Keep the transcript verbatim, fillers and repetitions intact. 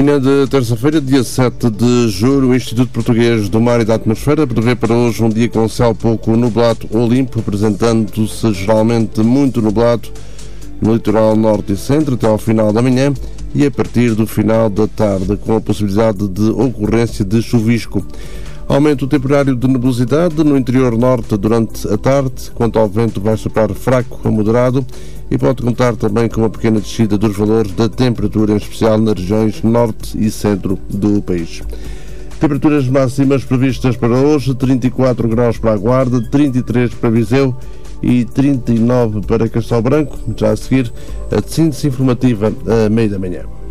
Manhã de terça-feira, dia sete de julho, o Instituto Português do Mar e da Atmosfera prevê para hoje um dia com céu pouco nublado ou limpo, apresentando-se geralmente muito nublado no litoral norte e centro até ao final da manhã e a partir do final da tarde, com a possibilidade de ocorrência de chuvisco. Aumento temporário de nebulosidade no interior norte durante a tarde. Quanto ao vento, vai soprar fraco a moderado e pode contar também com uma pequena descida dos valores da temperatura, em especial nas regiões norte e centro do país. Temperaturas máximas previstas para hoje: trinta e quatro graus para a Guarda, trinta e três para Viseu e trinta e nove para Castelo Branco. Já a seguir, a síntese informativa a meio da manhã.